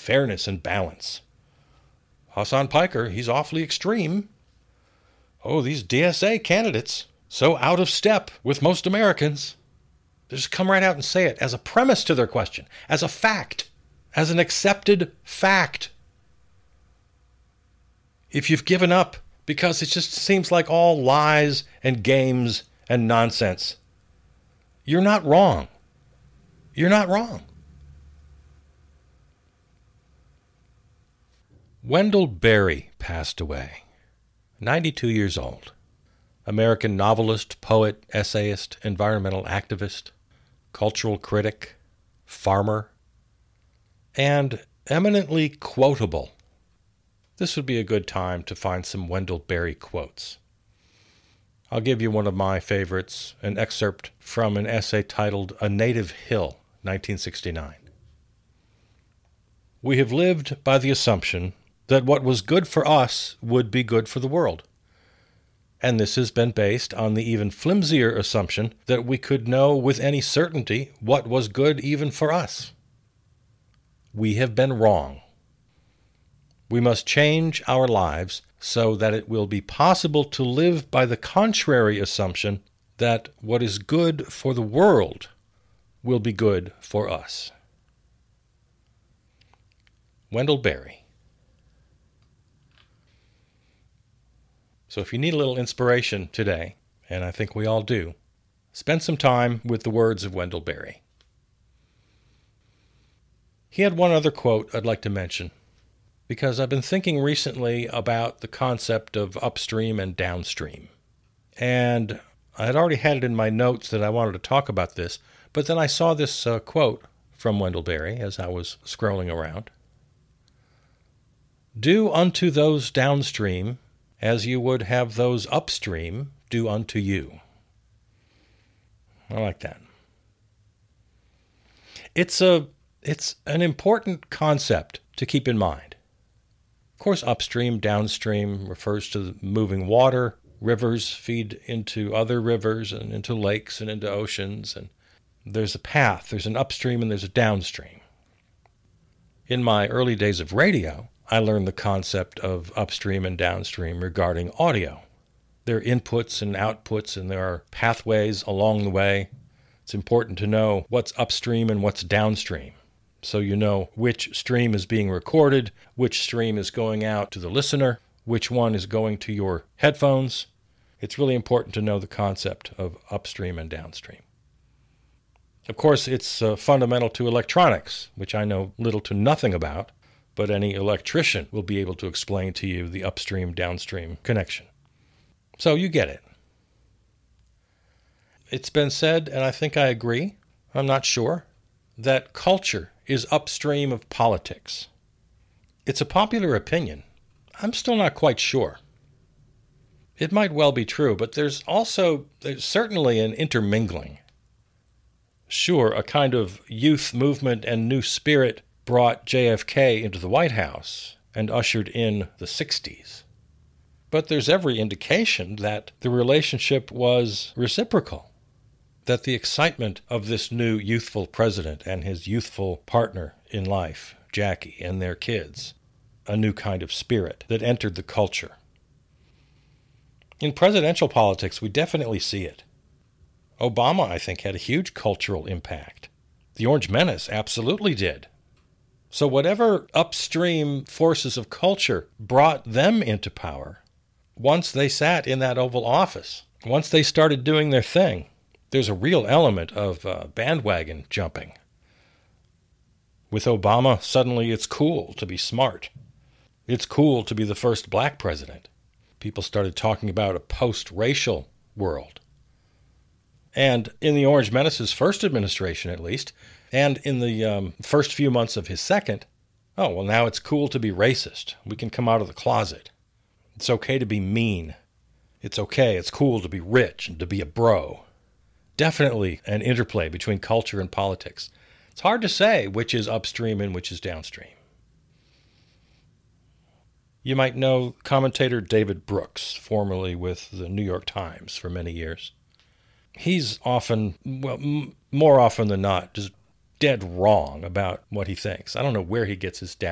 fairness and balance. Hasan Piker, he's awfully extreme. Oh, these DSA candidates, so out of step with most Americans. They just come right out and say it as a premise to their question, as a fact, as an accepted fact. If you've given up because it just seems like all lies and games and nonsense, you're not wrong. You're not wrong. Wendell Berry passed away, 92 years old. American novelist, poet, essayist, environmental activist, cultural critic, farmer, and eminently quotable. This would be a good time to find some Wendell Berry quotes. I'll give you one of my favorites, an excerpt from an essay titled A Native Hill, 1969. We have lived by the assumption that what was good for us would be good for the world. And this has been based on the even flimsier assumption that we could know with any certainty what was good even for us. We have been wrong. We must change our lives so that it will be possible to live by the contrary assumption that what is good for the world will be good for us. Wendell Berry. So if you need a little inspiration today, and I think we all do, spend some time with the words of Wendell Berry. He had one other quote I'd like to mention, because I've been thinking recently about the concept of upstream and downstream. And I had already had it in my notes that I wanted to talk about this, but then I saw this quote from Wendell Berry as I was scrolling around. Do unto those downstream as you would have those upstream do unto you. I like that. It's an important concept to keep in mind. Of course, upstream, downstream refers to moving water. Rivers feed into other rivers and into lakes and into oceans. And there's a path. There's an upstream and there's a downstream. In my early days of radio, I learned the concept of upstream and downstream regarding audio. There are inputs and outputs, and there are pathways along the way. It's important to know what's upstream and what's downstream, so you know which stream is being recorded, which stream is going out to the listener, which one is going to your headphones. It's really important to know the concept of upstream and downstream. Of course, it's fundamental to electronics, which I know little to nothing about, but any electrician will be able to explain to you the upstream-downstream connection. So you get it. It's been said, and I think I agree, I'm not sure, that culture is upstream of politics. It's a popular opinion. I'm still not quite sure. It might well be true, but there's certainly an intermingling. Sure, a kind of youth movement and new spirit brought JFK into the White House and ushered in the 60s. But there's every indication that the relationship was reciprocal, that the excitement of this new youthful president and his youthful partner in life, Jackie, and their kids, a new kind of spirit that entered the culture. In presidential politics, we definitely see it. Obama, I think, had a huge cultural impact. The Orange Menace absolutely did. So whatever upstream forces of culture brought them into power, once they sat in that Oval Office, once they started doing their thing, there's a real element of bandwagon jumping. With Obama, suddenly it's cool to be smart. It's cool to be the first black president. People started talking about a post-racial world. And in the Orange Menace's first administration, at least, and in the first few months of his second, oh, well, now it's cool to be racist. We can come out of the closet. It's okay to be mean. It's okay, it's cool to be rich and to be a bro. Definitely an interplay between culture and politics. It's hard to say which is upstream and which is downstream. You might know commentator David Brooks, formerly with the New York Times for many years. He's often, well, more often than not, just dead wrong about what he thinks. I don't know where he gets his